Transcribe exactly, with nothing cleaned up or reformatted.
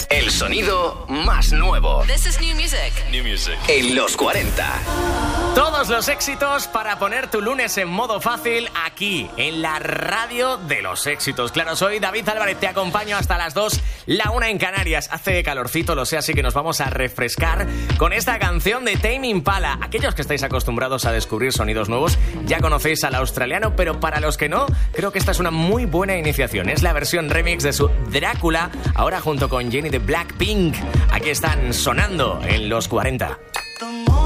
El sonido más nuevo. This is new music. New music. En los cuarenta. Todos los éxitos para poner tu lunes en modo fácil aquí, en la radio de los éxitos. Claro, soy David Álvarez, te acompaño hasta las dos, la una en Canarias. Hace calorcito, lo sé, así que nos vamos a refrescar con esta canción de Tame Impala. Aquellos que estáis acostumbrados a descubrir sonidos nuevos, ya conocéis al australiano, pero para los que no, creo que esta es una muy buena iniciación. Es la versión remix de su Drácula, ahora junto con Jenny de Blackpink. Aquí están sonando en los cuarenta. The